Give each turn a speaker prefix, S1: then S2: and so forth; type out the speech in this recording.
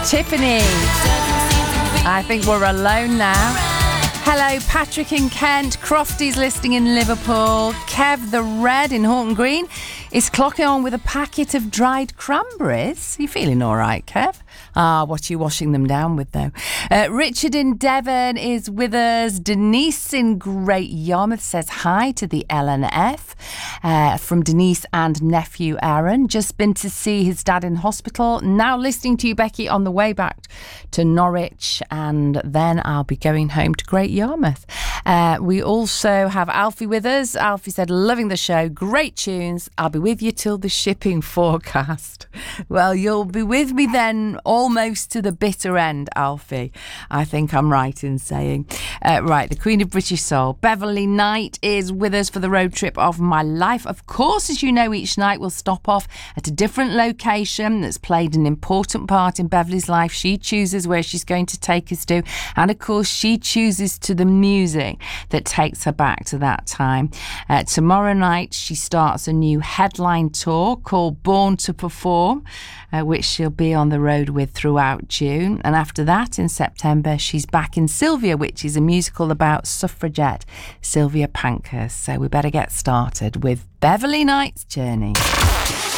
S1: Tiffany. I think we're alone now. Hello, Patrick in Kent. Crofty's listening in Liverpool. Kev the Red in Horton Green is clocking on with a packet of dried cranberries. You feeling all right, Kev? What are you washing them down with, though? Richard in Devon is with us. Denise in Great Yarmouth says hi to the LNF. From Denise and nephew Aaron. Just been to see his dad in hospital. Now listening to you, Becky, on the way back to Norwich. And then I'll be going home to Great Yarmouth. We also have Alfie with us. Alfie said, loving the show. Great tunes. I'll be with you till the shipping forecast. Well, you'll be with me then almost to the bitter end, Alfie. I think I'm right in saying. Right, the Queen of British Soul, Beverly Knight, is with us for the road trip of my life. Of course, as you know, each night we'll stop off at a different location that's played an important part in Beverly's life. She chooses where she's going to take us to. And of course, she chooses to the music that takes her back to that time. Tomorrow night, she starts a new headline tour called Born to Perform, which she'll be on the road with throughout June. And after that, in September, she's back in Sylvia, which is a musical about suffragette Sylvia Pankhurst. So we better get started with Beverly Knight's Journey.